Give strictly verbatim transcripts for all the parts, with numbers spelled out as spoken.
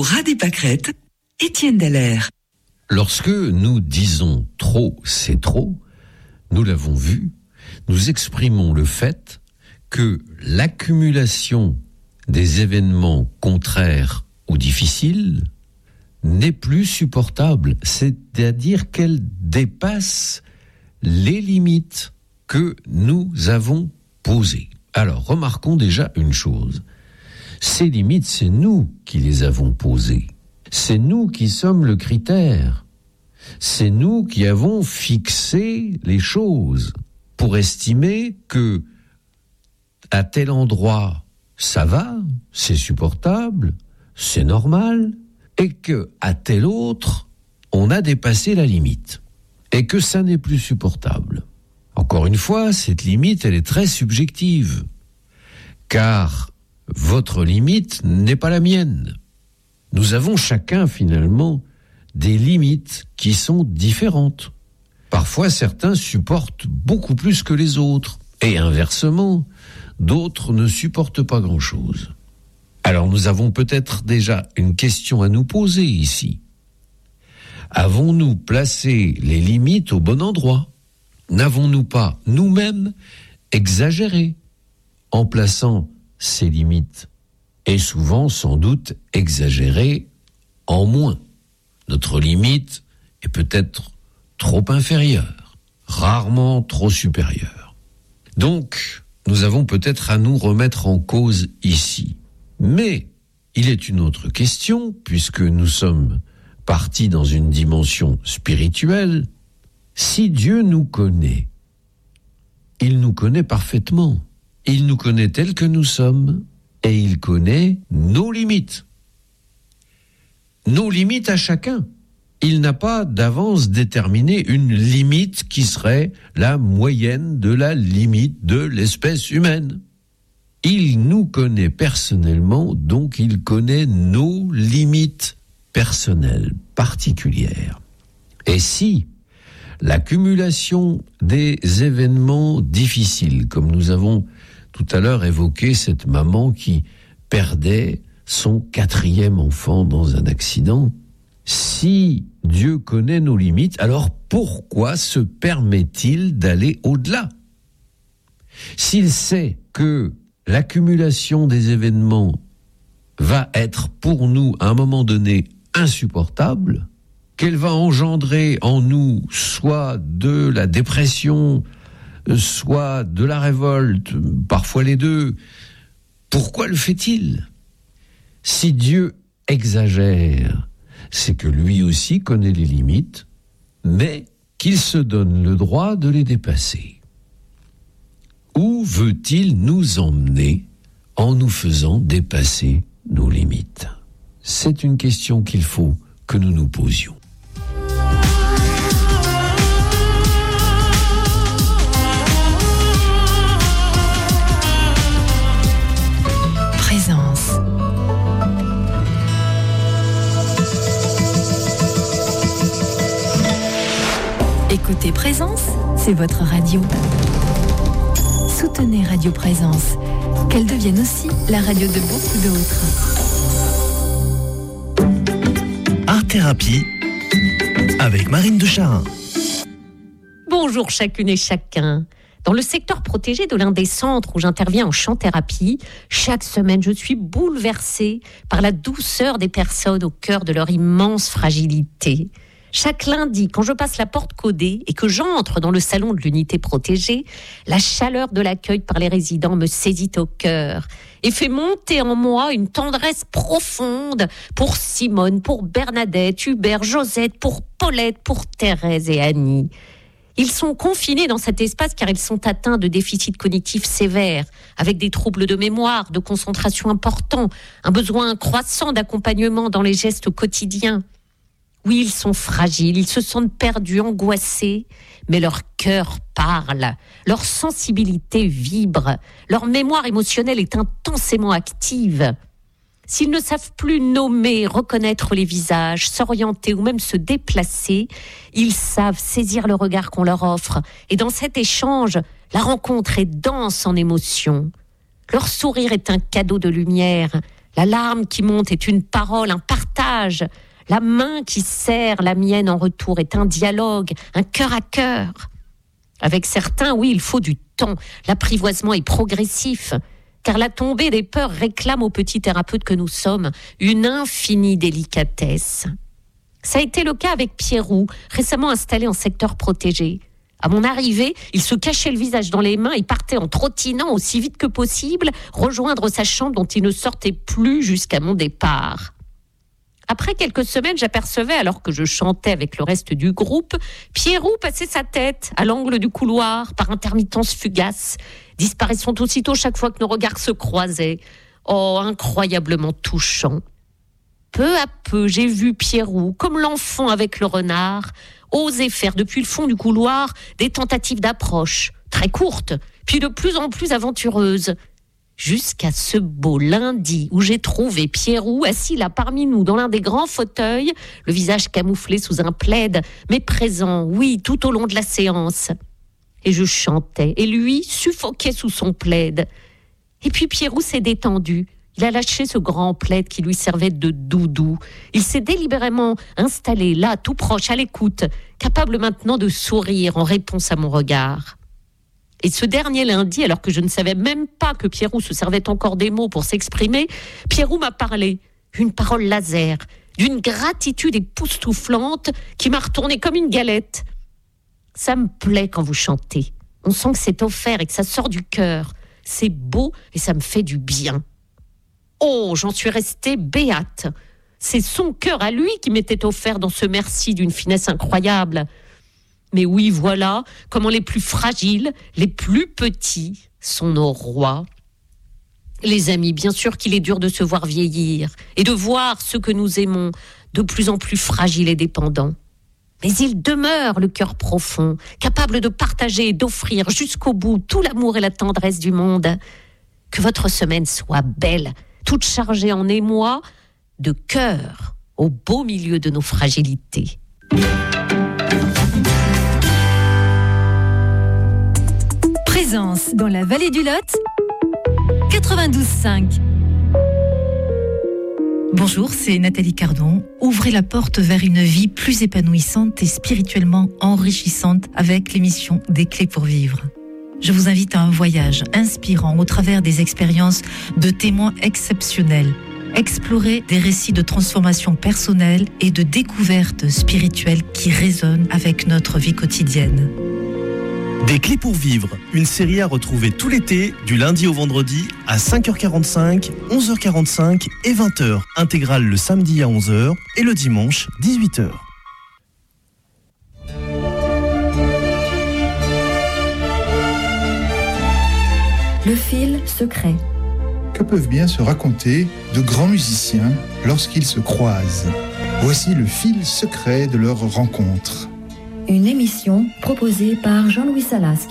Au ras des pâquerettes, Étienne Dallaire. Lorsque nous disons trop, c'est trop, nous l'avons vu, nous exprimons le fait que l'accumulation des événements contraires ou difficiles n'est plus supportable, c'est-à-dire qu'elle dépasse les limites que nous avons posées. Alors, remarquons déjà une chose. Ces limites, c'est nous qui les avons posées. C'est nous qui sommes le critère. C'est nous qui avons fixé les choses pour estimer que à tel endroit, ça va, c'est supportable, c'est normal, et que à tel autre, on a dépassé la limite, et que ça n'est plus supportable. Encore une fois, cette limite, elle est très subjective, car votre limite n'est pas la mienne. Nous avons chacun, finalement, des limites qui sont différentes. Parfois, certains supportent beaucoup plus que les autres, et inversement, d'autres ne supportent pas grand-chose. Alors nous avons peut-être déjà une question à nous poser ici. Avons-nous placé les limites au bon endroit ? N'avons-nous pas nous-mêmes exagéré en plaçant ces limites ? Et souvent, sans doute, exagéré en moins. Notre limite est peut-être trop inférieure, rarement trop supérieure. Donc, nous avons peut-être à nous remettre en cause ici. Mais il est une autre question, puisque nous sommes partis dans une dimension spirituelle. Si Dieu nous connaît, il nous connaît parfaitement. Il nous connaît tels que nous sommes, et il connaît nos limites. Nos limites à chacun. Il n'a pas d'avance déterminé une limite qui serait la moyenne de la limite de l'espèce humaine. Il nous connaît personnellement, donc il connaît nos limites personnelles, particulières. Et si l'accumulation des événements difficiles, comme nous avons tout à l'heure évoqué cette maman qui perdait son quatrième enfant dans un accident, si Dieu connaît nos limites, alors pourquoi se permet-il d'aller au-delà ? S'il sait que l'accumulation des événements va être pour nous, à un moment donné, insupportable, qu'elle va engendrer en nous soit de la dépression, soit de la révolte, parfois les deux, pourquoi le fait-il ? Si Dieu exagère, c'est que lui aussi connaît les limites, mais qu'il se donne le droit de les dépasser. Où veut-il nous emmener en nous faisant dépasser nos limites ? C'est une question qu'il faut que nous nous posions. Présence. Écoutez Présence, c'est votre radio. Soutenez Radio Présence, qu'elle devienne aussi la radio de beaucoup d'autres. Art Thérapie avec Marine de Charin. Bonjour chacune et chacun. Dans le secteur protégé de l'un des centres où j'interviens en chant-thérapie, chaque semaine je suis bouleversée par la douceur des personnes au cœur de leur immense fragilité. Chaque lundi, quand je passe la porte codée et que j'entre dans le salon de l'unité protégée, la chaleur de l'accueil par les résidents me saisit au cœur et fait monter en moi une tendresse profonde pour Simone, pour Bernadette, Hubert, Josette, pour Paulette, pour Thérèse et Annie. Ils sont confinés dans cet espace car ils sont atteints de déficits cognitifs sévères, avec des troubles de mémoire, de concentration importants, un besoin croissant d'accompagnement dans les gestes quotidiens. Oui, ils sont fragiles, ils se sentent perdus, angoissés, mais leur cœur parle, leur sensibilité vibre, leur mémoire émotionnelle est intensément active. S'ils ne savent plus nommer, reconnaître les visages, s'orienter ou même se déplacer, ils savent saisir le regard qu'on leur offre. Et dans cet échange, la rencontre est dense en émotions. Leur sourire est un cadeau de lumière. La larme qui monte est une parole, un partage partage. La main qui serre la mienne en retour est un dialogue, un cœur à cœur. Avec certains, oui, il faut du temps. L'apprivoisement est progressif, car la tombée des peurs réclame aux petits thérapeutes que nous sommes une infinie délicatesse. Ça a été le cas avec Pierrot, récemment installé en secteur protégé. À mon arrivée, il se cachait le visage dans les mains et partait en trottinant aussi vite que possible, rejoindre sa chambre dont il ne sortait plus jusqu'à mon départ. Après quelques semaines, j'apercevais, alors que je chantais avec le reste du groupe, Pierrot passer sa tête à l'angle du couloir par intermittence fugace, disparaissant aussitôt chaque fois que nos regards se croisaient. Oh, incroyablement touchant. Peu à peu, j'ai vu Pierrot, comme l'enfant avec le renard, oser faire depuis le fond du couloir des tentatives d'approche, très courtes, puis de plus en plus aventureuses. Jusqu'à ce beau lundi où j'ai trouvé Pierrot assis là parmi nous dans l'un des grands fauteuils, le visage camouflé sous un plaid, mais présent, oui, tout au long de la séance. Et je chantais, et lui suffoquait sous son plaid. Et puis Pierrot s'est détendu. Il a lâché ce grand plaid qui lui servait de doudou. Il s'est délibérément installé là, tout proche, à l'écoute, capable maintenant de sourire en réponse à mon regard. Et ce dernier lundi, alors que je ne savais même pas que Pierrot se servait encore des mots pour s'exprimer, Pierrot m'a parlé, une parole laser, d'une gratitude époustouflante qui m'a retourné comme une galette. Ça me plaît quand vous chantez. On sent que c'est offert et que ça sort du cœur. C'est beau et ça me fait du bien. Oh, j'en suis restée béate. C'est son cœur à lui qui m'était offert dans ce merci d'une finesse incroyable. Mais oui, voilà comment les plus fragiles, les plus petits sont nos rois. Les amis, bien sûr qu'il est dur de se voir vieillir et de voir ceux que nous aimons de plus en plus fragiles et dépendants. Mais il demeure le cœur profond, capable de partager et d'offrir jusqu'au bout tout l'amour et la tendresse du monde. Que votre semaine soit belle, toute chargée en émoi de cœur au beau milieu de nos fragilités. Présence dans la vallée du Lot, quatre-vingt-douze cinq. Bonjour, c'est Nathalie Cardon. Ouvrez la porte vers une vie plus épanouissante et spirituellement enrichissante avec l'émission Des Clés pour Vivre. Je vous invite à un voyage inspirant au travers des expériences de témoins exceptionnels. Explorer des récits de transformation personnelle et de découverte spirituelle qui résonnent avec notre vie quotidienne. Des Clés pour Vivre, une série à retrouver tout l'été, du lundi au vendredi, à cinq heures quarante-cinq, onze heures quarante-cinq et vingt heures. Intégrale le samedi à onze heures et le dimanche dix-huit heures. Le fil secret. Que peuvent bien se raconter de grands musiciens lorsqu'ils se croisent? Voici le fil secret de leur rencontre. Une émission proposée par Jean-Louis Salasque.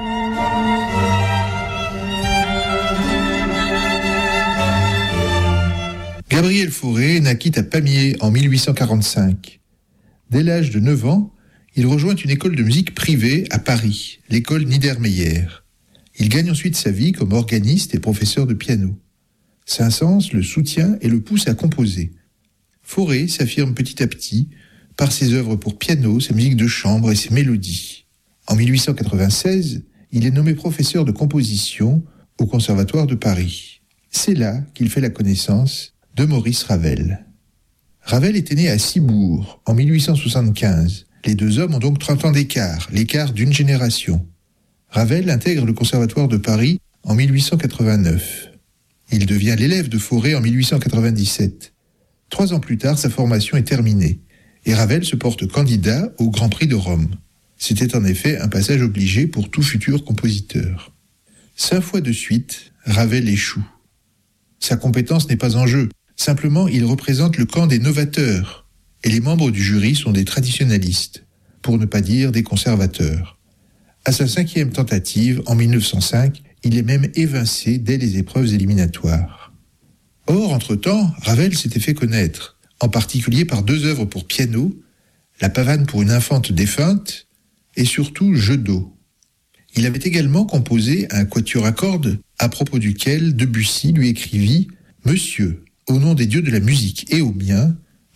Gabriel Fauré naquit à Pamiers en mille huit cent quarante-cinq. Dès l'âge de neuf ans, il rejoint une école de musique privée à Paris, l'école Niedermeyer. Il gagne ensuite sa vie comme organiste et professeur de piano. Saint-Saëns le soutient et le pousse à composer. Fauré s'affirme petit à petit par ses œuvres pour piano, sa musique de chambre et ses mélodies. En mille huit cent quatre-vingt-seize, il est nommé professeur de composition au Conservatoire de Paris. C'est là qu'il fait la connaissance de Maurice Ravel. Ravel était né à Cibourg en mille huit cent soixante-quinze. Les deux hommes ont donc trente ans d'écart, l'écart d'une génération. Ravel intègre le Conservatoire de Paris en mille huit cent quatre-vingt-neuf. Il devient l'élève de Fauré en mille huit cent quatre-vingt-dix-sept. Trois ans plus tard, sa formation est terminée. Et Ravel se porte candidat au Grand Prix de Rome. C'était en effet un passage obligé pour tout futur compositeur. Cinq fois de suite, Ravel échoue. Sa compétence n'est pas en jeu, simplement il représente le camp des novateurs, et les membres du jury sont des traditionalistes, pour ne pas dire des conservateurs. À sa cinquième tentative, en mille neuf cent cinq, il est même évincé dès les épreuves éliminatoires. Or, entre-temps, Ravel s'était fait connaître, en particulier par deux œuvres pour piano, La pavane pour une infante défunte et surtout Jeu d'eau. Il avait également composé un quatuor à cordes à propos duquel Debussy lui écrivit « Monsieur, au nom des dieux de la musique et au mien,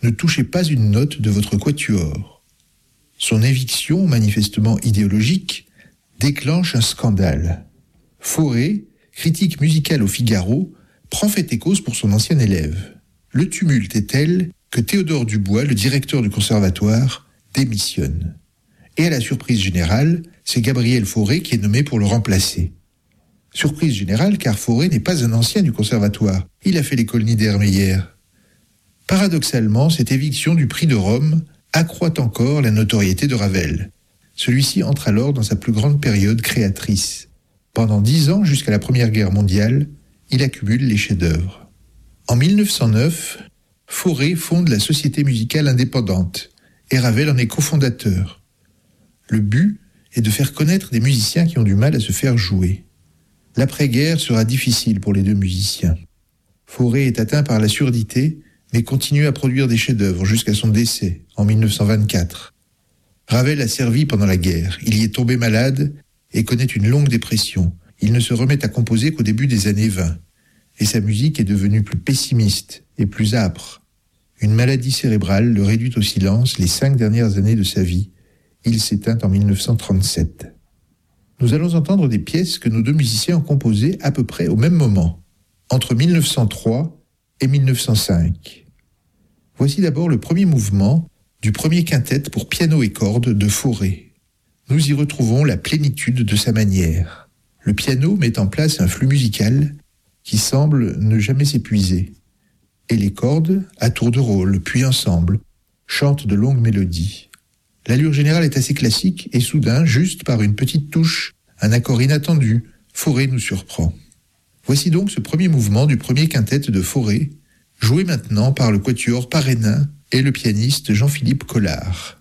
ne touchez pas une note de votre quatuor. Son éviction, manifestement idéologique, déclenche un scandale. Fauré, critique musical au Figaro, prend fait et cause pour son ancien élève. Le tumulte est tel que Théodore Dubois, le directeur du conservatoire, démissionne. Et à la surprise générale, c'est Gabriel Fauré qui est nommé pour le remplacer. Surprise générale car Fauré n'est pas un ancien du conservatoire. Il a fait l'école Niedermeyer. Paradoxalement, cette éviction du prix de Rome accroît encore la notoriété de Ravel. Celui-ci entre alors dans sa plus grande période créatrice. Pendant dix ans, jusqu'à la Première Guerre mondiale, il accumule les chefs-d'œuvre. En mille neuf cent neuf, Fauré fonde la Société musicale indépendante et Ravel en est cofondateur. Le but est de faire connaître des musiciens qui ont du mal à se faire jouer. L'après-guerre sera difficile pour les deux musiciens. Fauré est atteint par la surdité, mais continue à produire des chefs-d'œuvre jusqu'à son décès en mille neuf cent vingt-quatre. Ravel a servi pendant la guerre. Il y est tombé malade et connaît une longue dépression. Il ne se remet à composer qu'au début des années vingt. Et sa musique est devenue plus pessimiste et plus âpre. Une maladie cérébrale le réduit au silence les cinq dernières années de sa vie. Il s'éteint en mille neuf cent trente-sept. Nous allons entendre des pièces que nos deux musiciens ont composées à peu près au même moment, entre mille neuf cent trois et mille neuf cent cinq. Voici d'abord le premier mouvement du premier quintet pour piano et cordes de Fauré. Nous y retrouvons la plénitude de sa manière. Le piano met en place un flux musical qui semble ne jamais s'épuiser. Et les cordes, à tour de rôle, puis ensemble, chantent de longues mélodies. L'allure générale est assez classique et soudain, juste par une petite touche, un accord inattendu, Fauré nous surprend. Voici donc ce premier mouvement du premier quintet de Fauré, joué maintenant par le quatuor Parénin et le pianiste Jean-Philippe Collard.